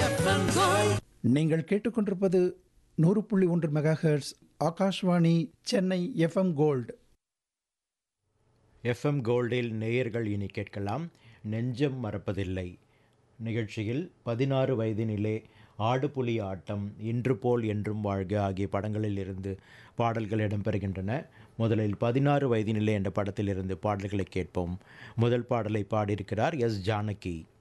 நீங்கள் கேட்டுக்கொண்டிருப்பது 100.1 megahertz Akashvani Chennai FM gold. FM கோல்டில் நேயர்கள் இனி கேட்கலாம் நெஞ்சம் மறப்பதில்லை நிகழ்ச்சியில் 16 வயதினிலே ஆடுபுலி ஆட்டம், இன்று போல் என்றும் வாழ்க ஆகிய படங்களில் இருந்து பாடல்கள் இடம்பெறுகின்றன. முதலில் 16 வயதினிலே என்ற படத்திலிருந்து பாடல்களை கேட்போம். முதல் பாடலை பாடியிருக்கிறார் எஸ். ஜானகி.